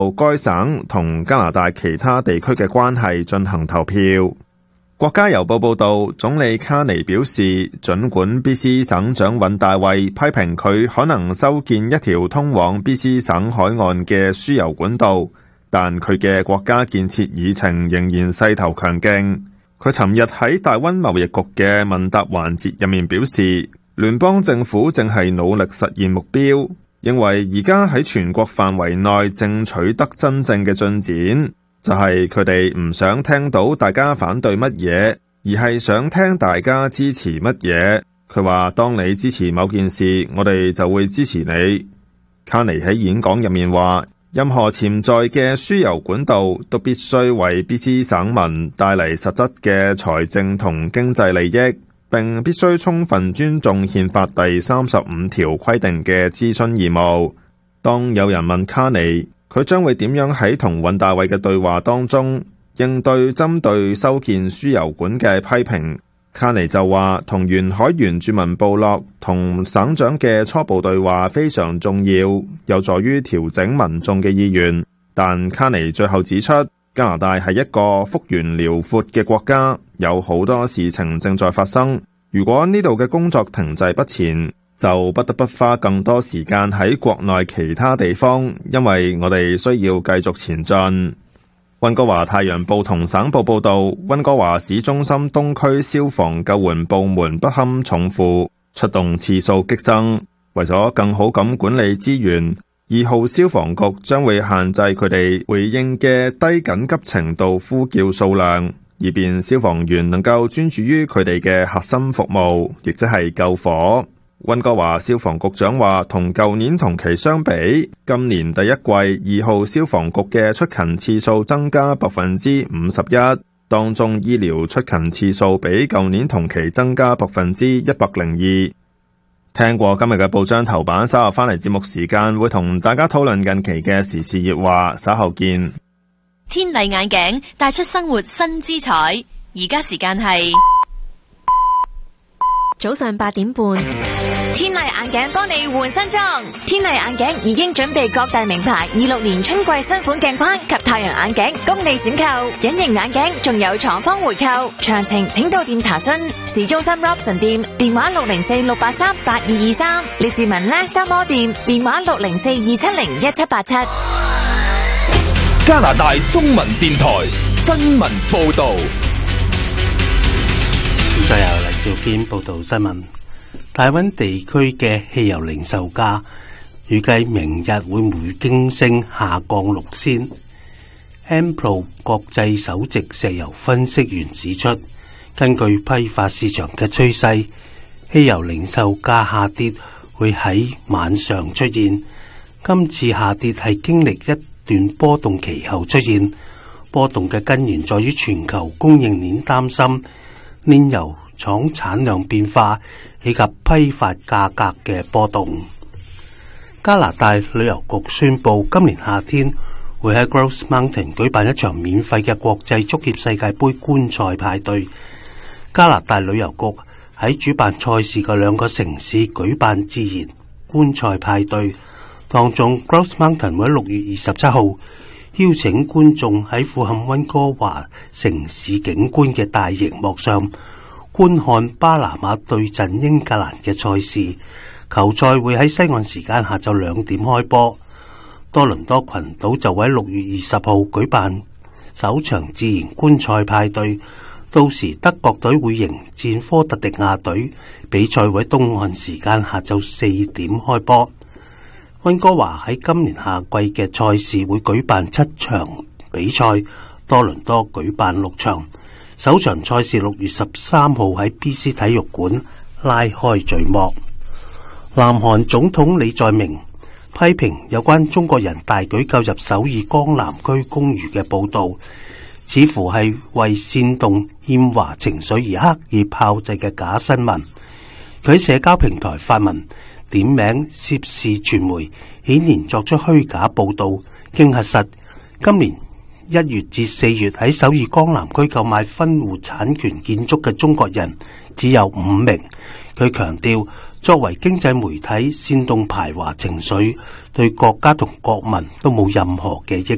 該省同加拿大其他地區嘅關係進行投票。國家郵報報道，總理卡尼表示，儘管 BC 省長尹大衛批評佢可能修建一條通往 BC 省海岸嘅輸油管道，但佢嘅國家建設議程仍然勢頭強勁。佢尋日喺大溫貿易局嘅問答環節入面表示，聯邦政府正係努力實現目標，認為而家喺全國範圍內正取得真正嘅進展。就係佢哋唔想聽到大家反對乜嘢，而係想聽大家支持乜嘢。佢話當你支持某件事，我哋就會支持你。卡尼喺演講入面話，任何潛在嘅輸油管道都必須為 BC 省民帶嚟實質嘅財政同經濟利益，並必須充分尊重憲法第35條規定嘅諮詢義務。當有人問卡尼，佢將會點樣喺同尹大衛嘅對話當中應對針對修建輸油管嘅批評？卡尼就話，同沿海原住民部落同省長嘅初步對話非常重要，有助於調整民眾嘅意願。但卡尼最後指出，加拿大係一個幅員遼闊嘅國家，有好多事情正在發生。如果呢度嘅工作停滯不前，就不得不花更多時間喺國內其他地方，因為我哋需要繼續前進。溫哥華太陽報同省報報道，溫哥華市中心東區消防救援部門不堪重負，出動次數激增。為咗更好咁管理資源，2號消防局將會限制佢哋回應嘅低緊急程度呼叫數量，以便消防員能夠專注於佢哋嘅核心服務，亦即係救火。溫哥華消防局長話，同舊年同期相比，今年第一季2號消防局嘅出勤次數增加 51%， 當中醫療出勤次數比舊年同期增加 102%。聽過今日嘅報章頭版，稍後翻嚟節目時間會同大家討論近期嘅時事熱話，稍後見。 天麗眼鏡帶出生活新姿彩，而家時間係早上8點半， 天麗眼鏡幫你換新裝。天麗眼鏡已經準備各大名牌26年春季新款鏡框及太陽眼鏡供你選購，隱形眼鏡仲有廠方回購，詳情請到店查詢。市中心 Robson 店電話604-683-8223，列治文拉沙摩店電話604-270-1787。 加拿大中文電台新聞報道。 再由黎兆堅報道新聞。大溫地區嘅汽油零售價預計明日會每公升下降6仙。Ampro 國際首席石油分析員指出，根據批發市場嘅趨勢，汽油零售價下跌會喺晚上出現。今次下跌係經歷一段波動期後出現，波動嘅根源在於全球供應鏈擔心煉油廠產量變化以及批發價格嘅波動。加拿大旅遊局宣布，今年夏天會喺 Grouse Mountain 舉辦一場免費嘅國際足協世界盃觀賽派對。加拿大旅遊局喺主辦賽事嘅2個城市舉辦自然觀賽派對，當中 Grouse Mountain 會喺6月27號邀請觀眾喺俯瞰溫哥華城市景觀嘅大熒幕上觀看巴拿馬對陣英格蘭嘅賽事。球賽會喺西岸時間下晝2點開波。多倫多群島就會喺6月20號舉辦首場自然觀賽派對，到時德國隊會迎戰科特迪亞隊，比賽會喺東岸時間下晝4點開波。溫哥華喺今年夏季嘅賽事會舉辦7場比賽，多倫多舉辦6場。首場賽事6月13號喺 BC 體育館拉開序幕。南韓總統李在明批評有關中國人大舉購入首爾江南區公寓嘅報道，似乎係為煽動厭華情緒而刻意炮製嘅假新聞。佢喺社交平台發文點名涉事傳媒，顯然作出虛假報道。經核實，今年1月至4月喺首爾江南區購買分戶產權建築嘅中國人只有5名。佢強調，作為經濟媒體煽動排華情緒，對國家同國民都冇任何嘅益